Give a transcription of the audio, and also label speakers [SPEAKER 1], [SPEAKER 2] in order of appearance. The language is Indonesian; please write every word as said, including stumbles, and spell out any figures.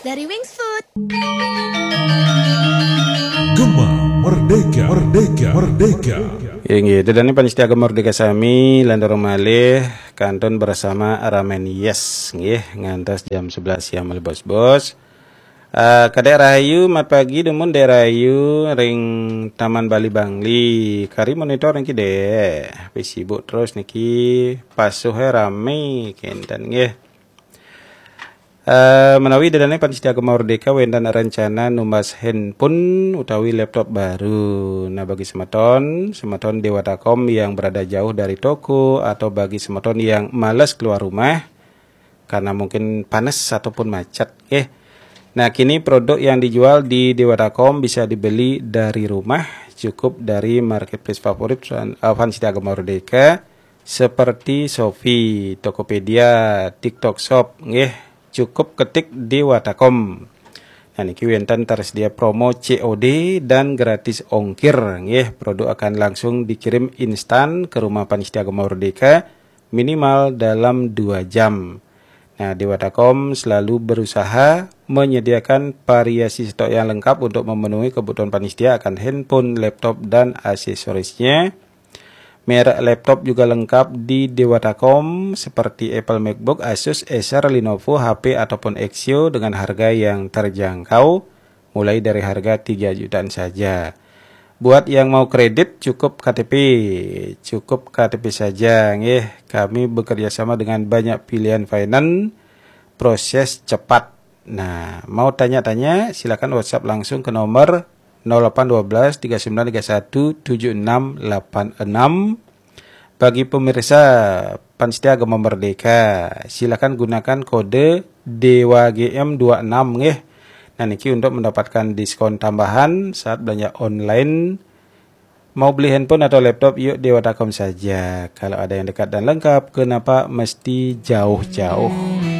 [SPEAKER 1] dari Wings Food.
[SPEAKER 2] Gema Merdeka, Merdeka, Merdeka.
[SPEAKER 3] Yang itu dan ini panitia Gema Merdeka Sami Landorong Malih kanton bersama Ramen Yes nggih ngantos jam sebelas siang malih bos-bos. Uh, ke daerah Rahayu mat pagi demun daerah Rahayu ring Taman Bali Bangli kari monitor niki deh tapi sibuk terus niki pasuhe rame kentan nggih. Uh, menawi dadane panitia Gema Merdeka wendan rencana numbas handphone utawi laptop baru. Nah bagi semeton semeton Dewatakom yang berada jauh dari toko atau bagi semeton yang malas keluar rumah karena mungkin panas ataupun macet eh nah, kini produk yang dijual di Dewatakom bisa dibeli dari rumah, cukup dari marketplace favorit panitia Gema Merdeka seperti Shopee, Tokopedia, TikTok Shop, nggih, cukup ketik Dewatakom. Nah, niki wenten tersedia promo C O D dan gratis ongkir, nggih, produk akan langsung dikirim instan ke rumah panitia Gema Merdeka minimal dalam dua jam. Nah, Dewatakom selalu berusaha menyediakan variasi stok yang lengkap untuk memenuhi kebutuhan panitia akan handphone, laptop, dan aksesorisnya. Merek laptop juga lengkap di Dewatakom seperti Apple MacBook, Asus, Acer, Lenovo, H P, ataupun Axio dengan harga yang terjangkau, mulai dari harga tiga jutaan saja. Buat yang mau kredit cukup K T P, cukup K T P saja, nggih. Kami bekerja sama dengan banyak pilihan finance, proses cepat. Nah, mau tanya-tanya silakan WhatsApp langsung ke nomor nol delapan satu dua tiga sembilan tiga satu tujuh enam delapan enam. Bagi pemirsa panitia Gema Merdeka, silakan gunakan kode D W G M dua puluh enam, nggih. Nah, niki untuk mendapatkan diskon tambahan saat belanja online. Mau beli handphone atau laptop, yuk Dewatakom saja. Kalau ada yang dekat dan lengkap, kenapa mesti jauh-jauh?